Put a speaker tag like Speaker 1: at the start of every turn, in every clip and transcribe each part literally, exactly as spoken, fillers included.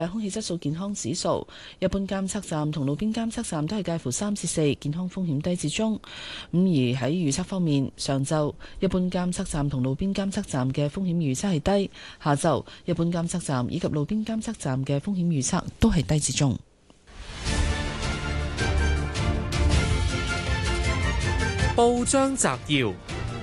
Speaker 1: 空氣質素健康指數，一般監測站同路邊監測站都係介乎三至四，健康風險低至中。咁而喺預測方面，上晝一般監測站同路邊監測站嘅風險預測係低，下晝一般監測站以及路邊監測站嘅風險預測都係低至中。
Speaker 2: 報章摘要：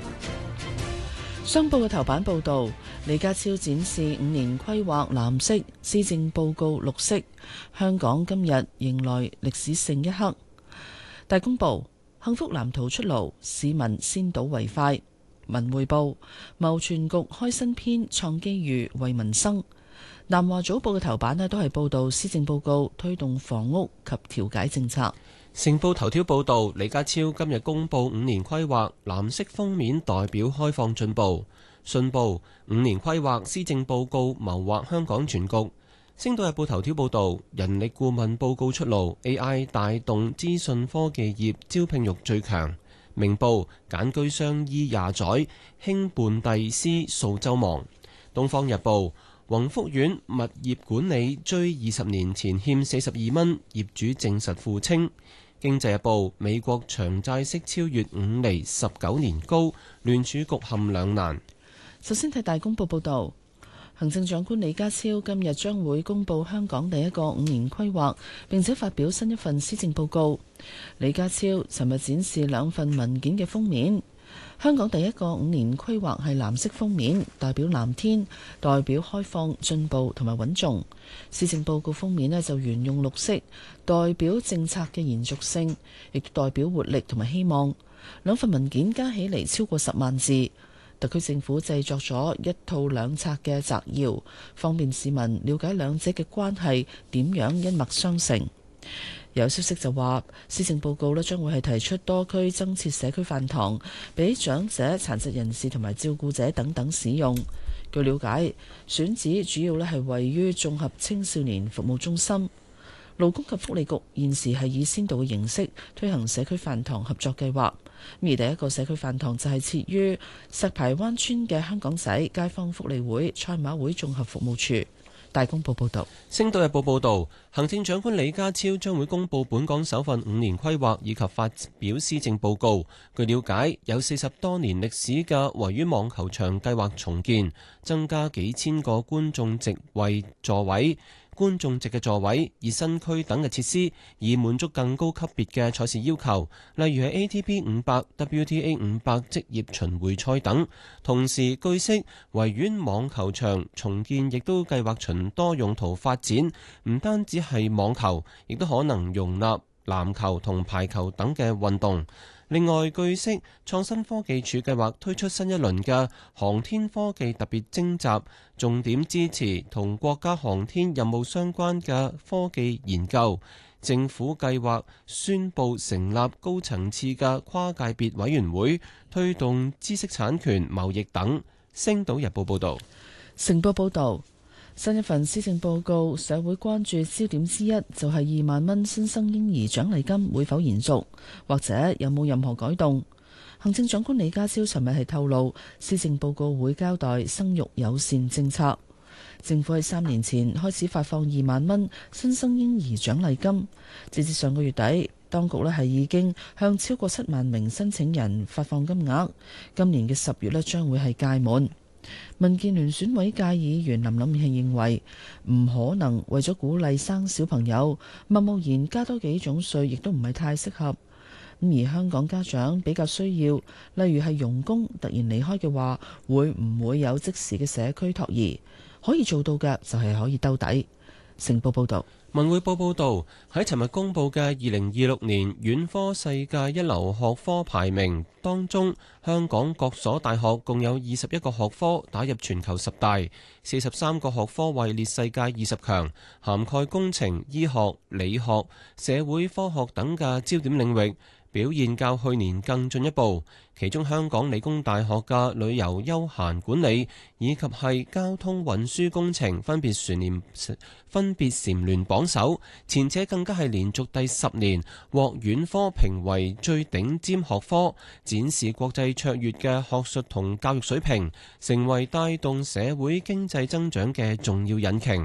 Speaker 1: 商報嘅頭版報導，李家超展示五年規劃藍色，施政報告綠色，香港今日迎來歷史性一刻。大公報，幸福藍圖出爐，市民先睹為快。文匯報，貿全局開新篇，創機遇為民生。南華早報嘅頭版呢都係報導施政報告推動房屋及調解政策。
Speaker 2: 成報頭條報導，李家超今日公布五年規劃，藍色封面代表開放進步。信報，五年規劃施政報告謀劃香港全局。星島日報頭條報導，人力顧問報告出爐 ，A I 帶動資訊科技業招聘欲最強。明報，簡居相依廿載，興半帝師數週忙。東方日報，宏福苑物業管理追二十年前欠四十二蚊，業主證實付清。經濟日報，美國長債息超越五厘，十九年高，聯儲局陷兩難。
Speaker 1: 首先睇大公報報導，行政長官李家超今日將會公布香港第一個五年規劃，並且發表新一份施政報告。李家超尋日展示兩份文件嘅封面。香港第一個五年規劃係藍色封面，代表藍天，代表開放、進步同埋穩重。施政報告封面呢就沿用綠色，代表政策嘅延續性，亦代表活力同埋希望。兩份文件加起嚟超過十萬字，特區政府製作咗一套兩冊嘅摘要，方便市民了解兩者嘅關係點樣一脈相承。有消息就話，施政報告咧將會係提出多區增設社區飯堂，俾長者、殘疾人士同埋照顧者等等使用。據了解，選址主要咧係位於綜合青少年服務中心。勞工及福利局現時係以先導嘅形式推行社區飯堂合作計劃，而第一個社區飯堂就係設於石排灣村嘅香港仔街坊福利會賽馬會綜合服務處。大公報報道，
Speaker 2: 星島日報報道，行政長官李家超將會公布本港首份五年規劃以及發表施政報告。據了解，有四十多年歷史嘅維園網球場計劃重建，增加幾千個觀眾席位座位。觀眾席嘅座位、熱身區等嘅設施，以滿足更高級別嘅賽事要求，例如係 A T P 五百、W T A 五百職業巡迴賽等。同時，據悉維園網球場重建亦都計劃循多用途發展，唔單止係網球，亦都可能容納籃球同排球等嘅運動。另外，據悉創新科技署計劃推出新一輪嘅航天科技特別徵集，重點支持同國家航天任務相關嘅科技研究。政府計劃宣布成立高層次嘅跨界別委員會，推動知識產權、貿易等。星島日報報道。
Speaker 1: 成報報導。新一份施政報告，社會關注焦點之一就係二萬蚊新生嬰兒獎勵金會否延續，或者有冇任何改動。行政長官李家超尋日係透露，施政報告會交代生育友善政策。政府喺三年前開始發放二萬蚊新生嬰兒獎勵金，截至上個月底，當局咧係已經向超過七萬名申請人發放金額，今年嘅十月咧將會係屆滿。民建聯選委界議員林琳係認為唔可能為咗鼓勵生小朋友，貿貿然加多幾種稅，亦都唔係太適合。咁而香港家長比較需要，例如係傭工突然離開嘅話，會唔會有即時嘅社區托兒？可以做到嘅就係可以兜底。成報報道。
Speaker 2: 文匯報報道，喺尋日公布嘅二零二六年院科世界一流學科排名當中，香港各所大學共有二十一個學科打入全球十大，四十三個學科位列世界二十強，涵蓋工程、醫學、理學、社會科學等嘅焦點領域，表現較去年更進一步。其中香港理工大學嘅旅遊休閒管理以及係交通運輸工程分別蟬聯分別蟬聯榜首，前者更加係連續第十年獲院科評為最頂尖學科，展示國際卓越嘅學術同教育水平，成為帶動社會經濟增長嘅重要引擎。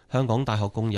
Speaker 2: 香港大學共